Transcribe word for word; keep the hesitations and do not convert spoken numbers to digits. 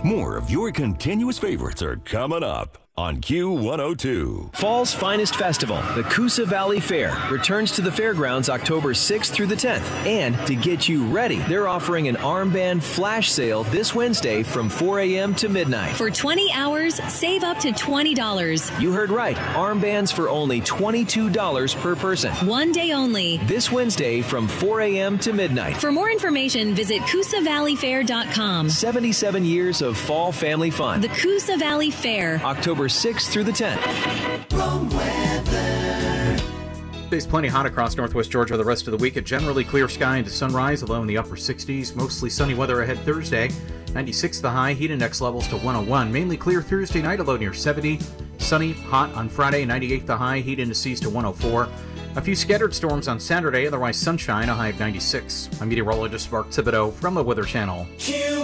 More of your continuous favorites are coming up on Q one oh two. Fall's finest festival, the Coosa Valley Fair, returns to the fairgrounds October sixth through the tenth. And to get you ready, they're offering an armband flash sale this Wednesday from four a.m. to midnight. For twenty hours, save up to twenty dollars. You heard right. Armbands for only twenty-two dollars per person. One day only. This Wednesday from four a.m. to midnight. For more information, visit Coosa Valley Fair dot com. seventy-seven years of fall family fun. The Coosa Valley Fair. October sixth through the tenth. It's plenty hot across northwest Georgia the rest of the week. A generally clear sky into sunrise, low in the upper sixties. Mostly sunny weather ahead Thursday. ninety-six the high, heat index levels to one oh one. Mainly clear Thursday night, a low near seventy. Sunny, hot on Friday, ninety-eight the high, heat indices to one oh four. A few scattered storms on Saturday, otherwise sunshine, a high of ninety-six. I'm meteorologist Mark Thibodeau from the Weather Channel.